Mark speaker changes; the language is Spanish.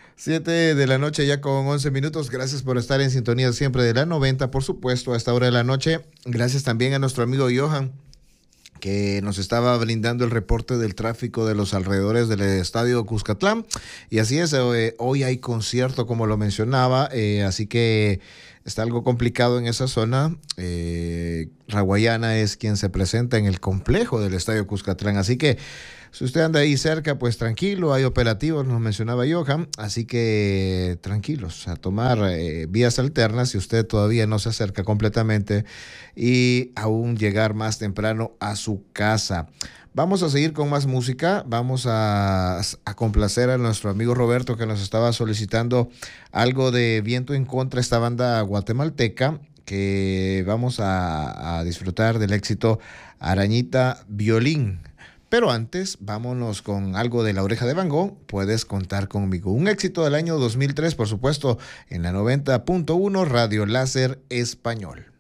Speaker 1: 7 de la noche ya con 11 minutos. Gracias por estar en sintonía siempre de la 90, por supuesto, a esta hora de la noche. Gracias también a nuestro amigo Johan, que nos estaba brindando el reporte del tráfico de los alrededores del estadio Cuscatlán. Y así es, hoy hay concierto, como lo mencionaba, así que está algo complicado en esa zona. Raguayana es quien se presenta en el complejo del estadio Cuscatlán, así que si usted anda ahí cerca, pues tranquilo, hay operativos, nos mencionaba Johan, así que tranquilos, a tomar vías alternas si usted todavía no se acerca completamente y aún llegar más temprano a su casa. Vamos a seguir con más música, vamos a complacer a nuestro amigo Roberto que nos estaba solicitando algo de Viento en Contra, esta banda guatemalteca, que vamos a disfrutar del éxito Arañita Violín. Pero antes, vámonos con algo de La Oreja de Van Gogh, Puedes contar conmigo. Un éxito del año 2003, por supuesto, en la 90.1 Radio Láser Español.